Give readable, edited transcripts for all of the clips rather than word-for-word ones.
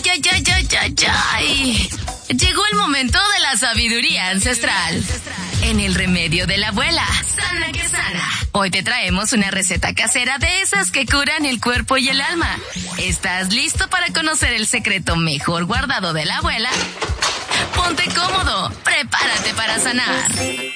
Ay. Llegó el momento de la sabiduría ancestral. En el remedio de la abuela, sana que sana. Hoy te traemos una receta casera de esas que curan el cuerpo y el alma. ¿Estás listo para conocer el secreto mejor guardado de la abuela? Ponte cómodo, prepárate para sanar.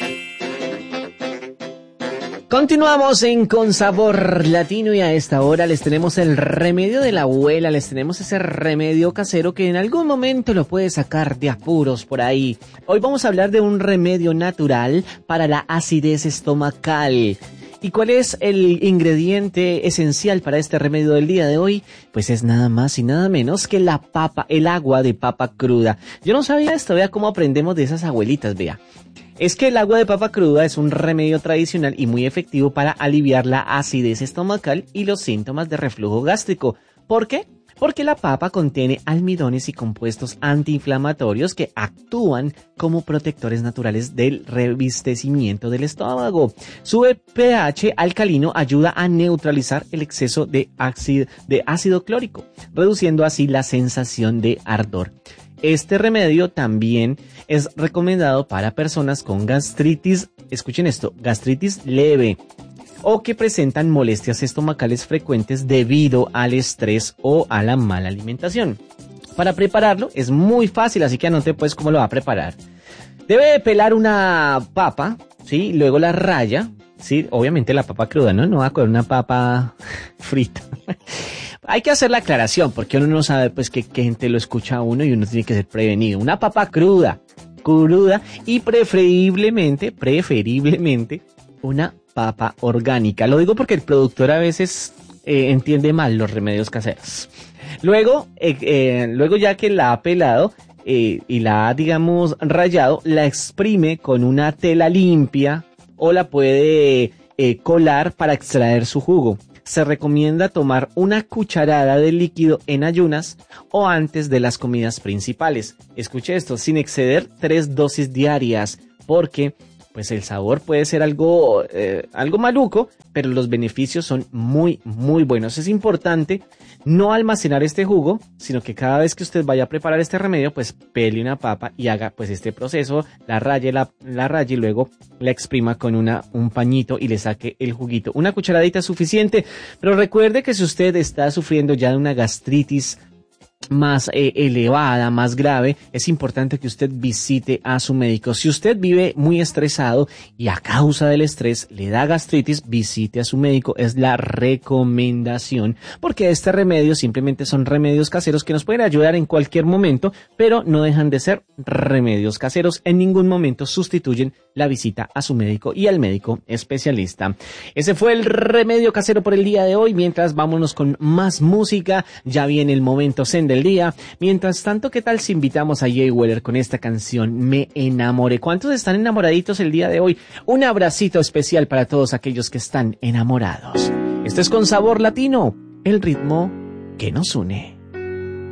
Continuamos en Con Sabor Latino y a esta hora les tenemos el remedio de la abuela, les tenemos ese remedio casero que en algún momento lo puede sacar de apuros por ahí. Hoy vamos a hablar de un remedio natural para la acidez estomacal. ¿Y cuál es el ingrediente esencial para este remedio del día de hoy? Pues es nada más y nada menos que la papa, el agua de papa cruda. Yo no sabía esto, vea cómo aprendemos de esas abuelitas, vea. Es que el agua de papa cruda es un remedio tradicional y muy efectivo para aliviar la acidez estomacal y los síntomas de reflujo gástrico. ¿Por qué? Porque la papa contiene almidones y compuestos antiinflamatorios que actúan como protectores naturales del revestimiento del estómago. Su pH alcalino ayuda a neutralizar el exceso de ácido clórico, reduciendo así la sensación de ardor. Este remedio también es recomendado para personas con gastritis, escuchen esto, gastritis leve, o que presentan molestias estomacales frecuentes debido al estrés o a la mala alimentación. Para prepararlo es muy fácil, así que anote pues cómo lo va a preparar. Debe pelar una papa, ¿sí? Luego la raya, ¿sí? Obviamente la papa cruda, ¿no? No va a coger una papa frita. Hay que hacer la aclaración porque uno no sabe pues que gente lo escucha a uno y uno tiene que ser prevenido. Una papa cruda y preferiblemente una papa orgánica. Lo digo porque el productor a veces entiende mal los remedios caseros. Luego ya que la ha pelado y la ha, digamos, rallado, la exprime con una tela limpia o la puede colar para extraer su jugo. Se recomienda tomar una cucharada de líquido en ayunas o antes de las comidas principales. Escuche esto, sin exceder 3 dosis diarias, porque pues el sabor puede ser algo maluco, pero los beneficios son muy, muy buenos. Es importante no almacenar este jugo, sino que cada vez que usted vaya a preparar este remedio, pues pele una papa y haga pues este proceso, la raye y luego la exprima con un pañito y le saque el juguito. Una cucharadita es suficiente, pero recuerde que si usted está sufriendo ya de una gastritis más elevada, más grave, es importante que usted visite a su médico. Si usted vive muy estresado y a causa del estrés le da gastritis, visite a su médico, es la recomendación, porque este remedio simplemente son remedios caseros que nos pueden ayudar en cualquier momento, pero no dejan de ser remedios caseros. En ningún momento sustituyen la visita a su médico y al médico especialista. Ese fue el remedio casero por el día de hoy. Mientras vámonos con más música, ya viene el momento zen del día. Mientras tanto, ¿qué tal si invitamos a Jay Weller con esta canción Me Enamoré? ¿Cuántos están enamoraditos el día de hoy? Un abracito especial para todos aquellos que están enamorados. Esto es Con Sabor Latino, el ritmo que nos une.